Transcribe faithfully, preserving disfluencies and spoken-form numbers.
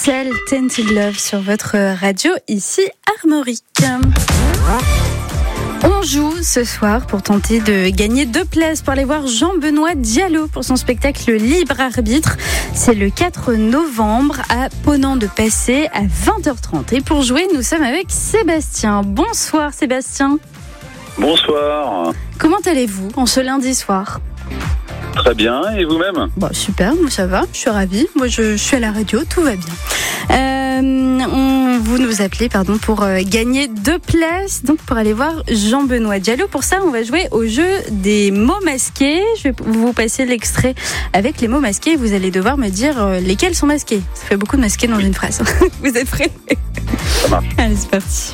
Pixel, Tainted Love sur votre radio, ici Armorique. On joue ce soir pour tenter de gagner deux places pour aller voir Jean-Benoît Diallo pour son spectacle Libre Arbitre. C'est le quatre novembre à Ponant-de-Pacé à vingt heures trente. Et pour jouer, nous sommes avec Sébastien. Bonsoir Sébastien. Bonsoir. Comment allez-vous en ce lundi soir ? Très bien, et vous-même ? Bon, super, moi ça va, je suis ravie. Moi je, je suis à la radio, tout va bien. Euh, on, vous nous appelez pardon, pour euh, gagner deux places, donc pour aller voir Jean-Benoît Diallo. Pour ça, on va jouer au jeu des mots masqués. Je vais vous passer l'extrait avec les mots masqués. Vous allez devoir me dire euh, lesquels sont masqués. Ça fait beaucoup de masqués dans une phrase. Vous êtes prêts ? Ça marche. Allez, c'est parti.